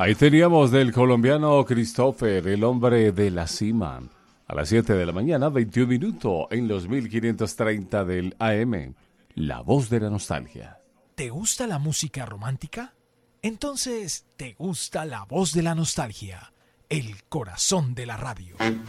Ahí teníamos del colombiano Christopher, el hombre de la cima. A las 7 de la mañana, 21 minutos en los 1530 del AM. La voz de la nostalgia. ¿Te gusta la música romántica? Entonces, ¿te gusta la voz de la nostalgia? El corazón de la radio.